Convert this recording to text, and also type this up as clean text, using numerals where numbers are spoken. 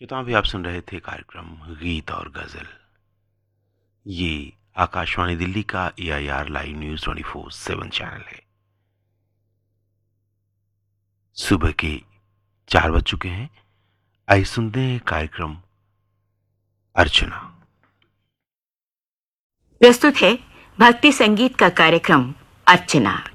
श्रोताओं, अभी आप सुन रहे थे कार्यक्रम गीत और गजल। ये आकाशवाणी दिल्ली का AIR लाइव न्यूज 24/7 चैनल है। सुबह के 4 बज चुके हैं। आइए सुनते हैं कार्यक्रम अर्चना। प्रस्तुत है भक्ति संगीत का कार्यक्रम अर्चना।